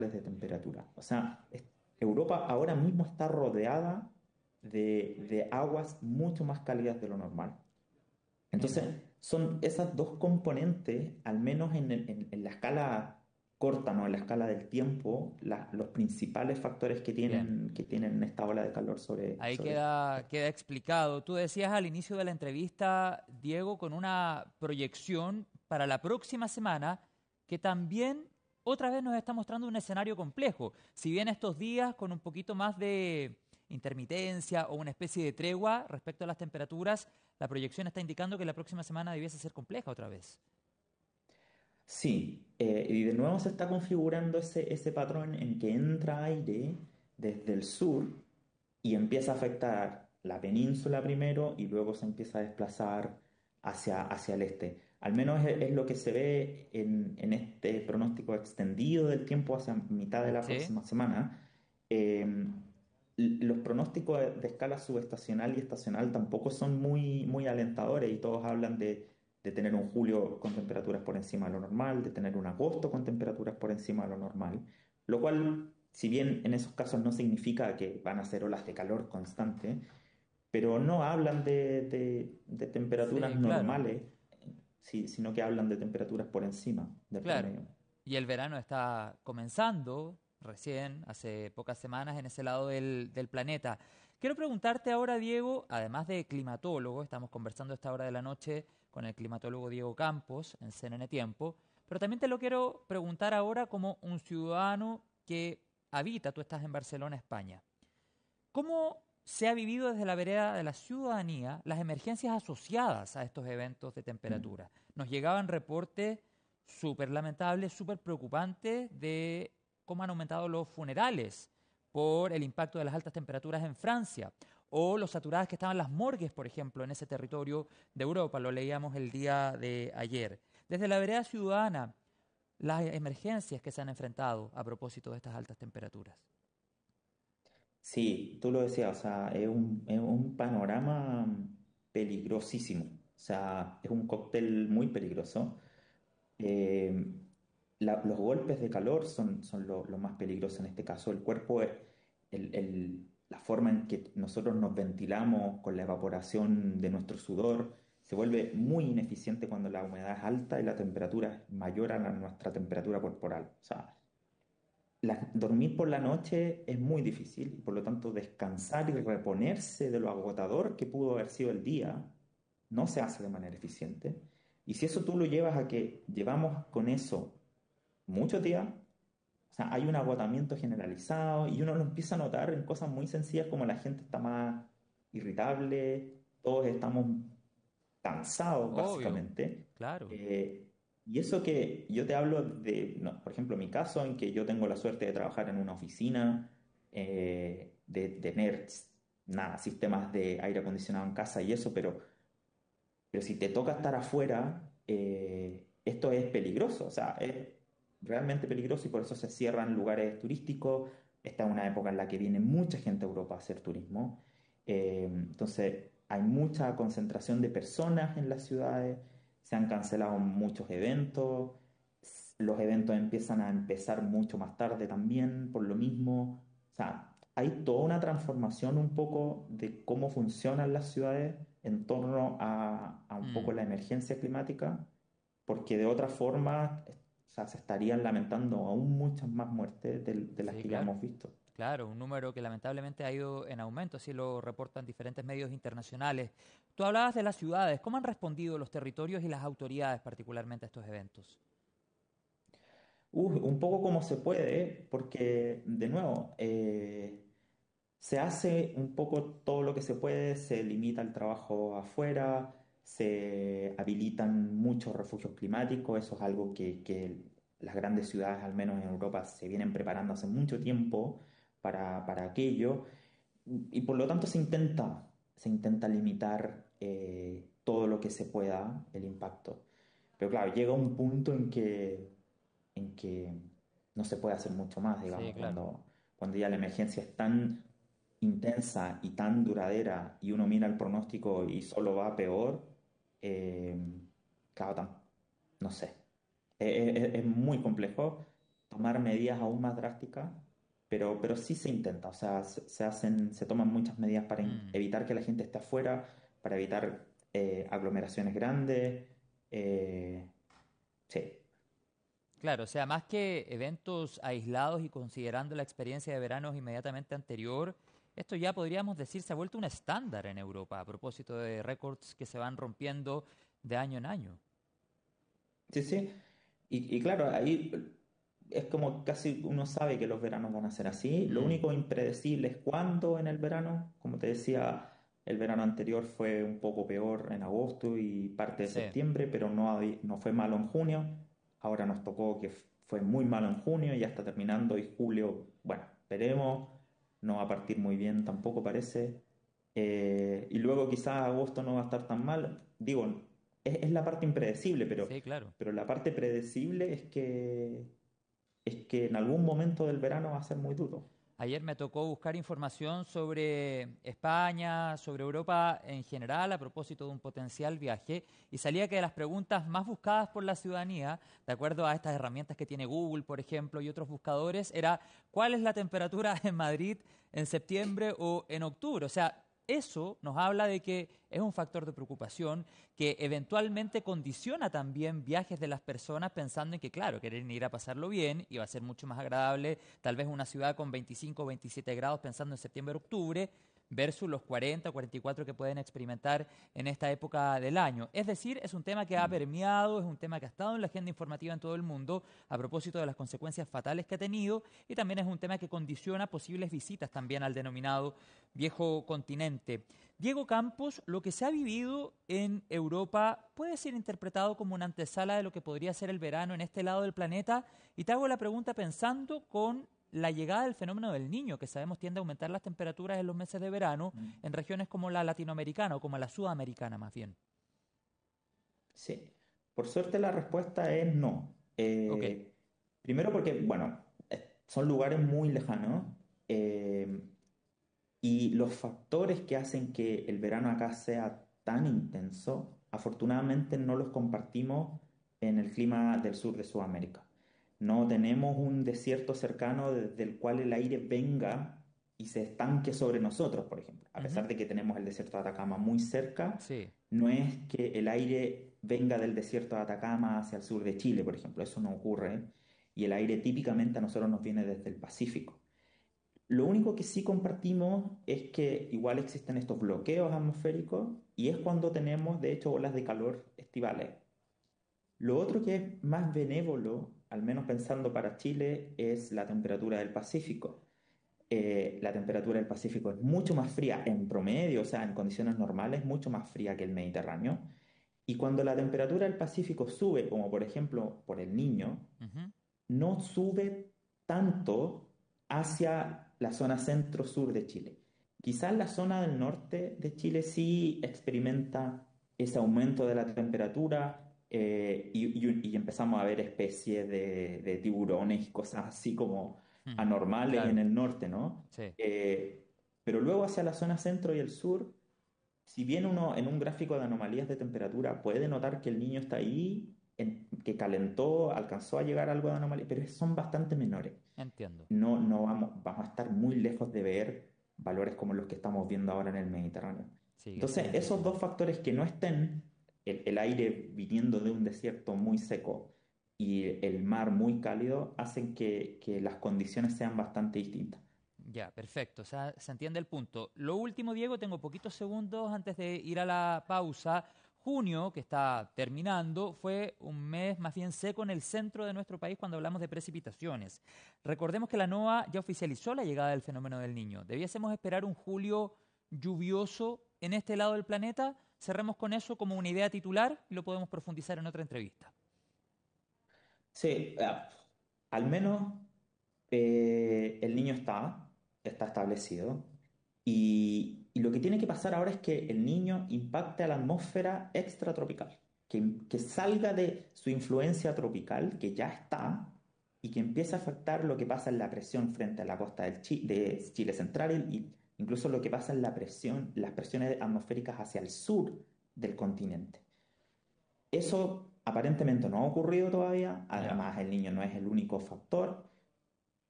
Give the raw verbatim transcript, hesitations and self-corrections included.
de temperatura. O sea, es- Europa ahora mismo está rodeada de, de aguas mucho más cálidas de lo normal. Entonces, Mira. son esas dos componentes, al menos en, el- en- en la escala corta, ¿no? En la escala del tiempo, la- los principales factores que Bien. tienen, que tienen esta ola de calor sobre, Ahí sobre esto. queda, queda explicado. Tú decías al inicio de la entrevista, Diego, con una proyección para la próxima semana que también otra vez nos está mostrando un escenario complejo. Si bien estos días con un poquito más de intermitencia o una especie de tregua respecto a las temperaturas, la proyección está indicando que la próxima semana debiese ser compleja otra vez. Sí, eh, y de nuevo se está configurando ese, ese patrón en que entra aire desde el sur y empieza a afectar la península primero y luego se empieza a desplazar hacia, hacia el este. Al menos es, es lo que se ve en, en este pronóstico extendido del tiempo hacia mitad de la ¿Sí? próxima semana. Eh, l- los pronósticos de, de escala subestacional y estacional tampoco son muy, muy alentadores y todos hablan de, de tener un julio con temperaturas por encima de lo normal, de tener un agosto con temperaturas por encima de lo normal, lo cual, si bien en esos casos no significa que van a ser olas de calor constante, pero no hablan de, de- de temperaturas Sí, claro. normales, sí, sino que hablan de temperaturas por encima del Claro. promedio. Y el verano está comenzando recién, hace pocas semanas, en ese lado del, del planeta. Quiero preguntarte ahora, Diego, además de climatólogo, estamos conversando a esta hora de la noche con el climatólogo Diego Campos en C N N Tiempo, pero también te lo quiero preguntar ahora como un ciudadano que habita, tú estás en Barcelona, España. ¿Cómo se ha vivido desde la vereda de la ciudadanía las emergencias asociadas a estos eventos de Mm. temperatura? Nos llegaban reportes súper lamentables, súper preocupantes de cómo han aumentado los funerales por el impacto de las altas temperaturas en Francia o lo saturadas que estaban las morgues, por ejemplo, en ese territorio de Europa. Lo leíamos el día de ayer. Desde la vereda ciudadana, las emergencias que se han enfrentado a propósito de estas altas temperaturas. Sí, tú lo decías, o sea, es un, es un panorama peligrosísimo, o sea, es un cóctel muy peligroso. Eh, la- los golpes de calor son, son lo, lo más peligroso en este caso. El cuerpo, es- el- el- la forma en que nosotros nos ventilamos con la evaporación de nuestro sudor se vuelve muy ineficiente cuando la humedad es alta y la temperatura es mayor a la- nuestra temperatura corporal. O sea, la- dormir por la noche es muy difícil y por lo tanto descansar y reponerse de lo agotador que pudo haber sido el día no se hace de manera eficiente. Y si eso tú lo llevas a que llevamos con eso muchos días, o sea, hay un agotamiento generalizado y uno lo empieza a notar en cosas muy sencillas como la gente está más irritable, todos estamos cansados Obvio, básicamente. claro. Eh, y eso que yo te hablo de, no, por ejemplo, mi caso, en que yo tengo la suerte de trabajar en una oficina, eh, de tener nada, sistemas de aire acondicionado en casa y eso, pero, pero si te toca estar afuera, eh, esto es peligroso, o sea, es realmente peligroso y por eso se cierran lugares turísticos. Esta es una época en la que viene mucha gente a Europa a hacer turismo. Eh, entonces, hay mucha concentración de personas en las ciudades, se han cancelado muchos eventos, s- los eventos empiezan a empezar mucho más tarde también por lo mismo. O sea, hay toda una transformación un poco de cómo funcionan las ciudades en torno a, a un poco Mm, la emergencia climática, porque de otra forma, eh, o sea, se estarían lamentando aún muchas más muertes de de las sí, que ya claro. hemos visto. Claro, un número que lamentablemente ha ido en aumento, así lo reportan diferentes medios internacionales. Tú hablabas de las ciudades, ¿cómo han respondido los territorios y las autoridades particularmente a estos eventos? Uh, un poco como se puede, porque de nuevo, eh, se hace un poco todo lo que se puede, se limita el trabajo afuera, se habilitan muchos refugios climáticos, eso es algo que, que las grandes ciudades, al menos en Europa, se vienen preparando hace mucho tiempo para, para aquello, y por lo tanto se intenta, se intenta limitar eh, todo lo que se pueda el impacto. Pero claro, llega un punto en que, en que no se puede hacer mucho más, Sí, digamos, claro. cuando, cuando ya la emergencia es tan intensa y tan duradera y uno mira el pronóstico y solo va peor, eh, claro, tam- no sé. Eh, eh, Es, es muy complejo. tomar medidas aún más drásticas, pero, pero sí se intenta, o sea, se, se hacen, se toman muchas medidas para in- Mm. evitar que la gente esté afuera, para evitar eh, aglomeraciones grandes. eh, sí, Claro, o sea, más que eventos aislados y considerando la experiencia de veranos inmediatamente anterior, esto ya podríamos decir se ha vuelto un estándar en Europa a propósito de récords que se van rompiendo de año en año. sí, sí. Y, y claro, ahí es como casi uno sabe que los veranos van a ser así. Lo Mm, único impredecible es cuándo en el verano. Como te decía, el verano anterior fue un poco peor en agosto y parte de sí. septiembre, pero no, habí- no fue malo en junio. Ahora nos tocó que f- fue muy malo en junio, ya está terminando y julio, bueno, veremos. No va a partir muy bien tampoco parece. Eh, y luego quizás agosto no va a estar tan mal. Digo, es, es la parte impredecible, pero, Sí, claro. pero la parte predecible es que es que en algún momento del verano va a ser muy duro. Ayer me tocó buscar información sobre España, sobre Europa en general, a propósito de un potencial viaje, y salía que de las preguntas más buscadas por la ciudadanía, de acuerdo a estas herramientas que tiene Google, por ejemplo, y otros buscadores, era ¿cuál es la temperatura en Madrid en septiembre o en octubre? O sea, eso nos habla de que es un factor de preocupación que eventualmente condiciona también viajes de las personas pensando en que, claro, quieren ir a pasarlo bien y va a ser mucho más agradable tal vez una ciudad con veinticinco o veintisiete grados pensando en septiembre, octubre, versus los cuarenta o cuarenta y cuatro que pueden experimentar en esta época del año. Es decir, es un tema que ha Mm. permeado, es un tema que ha estado en la agenda informativa en todo el mundo a propósito de las consecuencias fatales que ha tenido y también es un tema que condiciona posibles visitas también al denominado viejo continente. Diego Campos, lo que se ha vivido en Europa puede ser interpretado como una antesala de lo que podría ser el verano en este lado del planeta. Y te hago la pregunta pensando con la llegada del fenómeno del niño, que sabemos tiende a aumentar las temperaturas en los meses de verano Mm. en regiones como la latinoamericana o como la sudamericana más bien. Sí, por suerte la respuesta es no. Ok, Eh, primero porque, bueno, eh, son lugares muy lejanos eh, y los factores que hacen que el verano acá sea tan intenso, afortunadamente no los compartimos en el clima del sur de Sudamérica. No tenemos un desierto cercano desde el cual el aire venga y se estanque sobre nosotros, por ejemplo. A ujú, pesar de que tenemos el desierto de Atacama muy cerca, sí, no es que el aire venga del desierto de Atacama hacia el sur de Chile, por ejemplo. Eso no ocurre. Y el aire típicamente a nosotros nos viene desde el Pacífico. Lo único que sí compartimos es que igual existen estos bloqueos atmosféricos y es cuando tenemos, de hecho, olas de calor estivales. Lo otro que es más benévolo, al menos pensando para Chile, es la temperatura del Pacífico. Eh, la temperatura del Pacífico es mucho más fría en promedio, o sea, en condiciones normales, mucho más fría que el Mediterráneo. Y cuando la temperatura del Pacífico sube, como por ejemplo por el Niño, ujú, no sube tanto hacia la zona centro-sur de Chile. Quizás la zona del norte de Chile sí experimenta ese aumento de la temperatura eh, y, y- y empezamos a ver especies de, de tiburones y cosas así como mm, anormales en claro, el norte, ¿no? sí. Eh, pero luego hacia la zona centro y el sur, si bien uno en un gráfico de anomalías de temperatura puede notar que el niño está ahí, en- que calentó, alcanzó a llegar a algo de anomalía, pero son bastante menores. Entiendo. No, no vamos, vamos a estar muy lejos de ver valores como los que estamos viendo ahora en el Mediterráneo. Sigue Entonces, siendo, esos sí. dos factores que no estén, el, el aire viniendo de un desierto muy seco y el mar muy cálido, hacen que, que las condiciones sean bastante distintas. Ya, perfecto. O sea, se entiende el punto. Lo último, Diego, tengo poquitos segundos antes de ir a la pausa. Junio, que está terminando, fue un mes más bien seco en el centro de nuestro país cuando hablamos de precipitaciones. Recordemos que la NOAA ya oficializó la llegada del fenómeno del Niño. ¿Debiésemos esperar un julio lluvioso en este lado del planeta? Cerremos con eso como una idea titular y lo podemos profundizar en otra entrevista. Sí, ah, al menos eh, el niño está, está establecido. Y, y lo que tiene que pasar ahora es que el niño impacte a la atmósfera extratropical, que, que salga de su influencia tropical, que ya está, y que empiece a afectar lo que pasa en la presión frente a la costa del Chi- de Chile central y incluso lo que pasa en la presión, las presiones atmosféricas hacia el sur del continente. Eso aparentemente no ha ocurrido todavía, Ya. además el niño no es el único factor.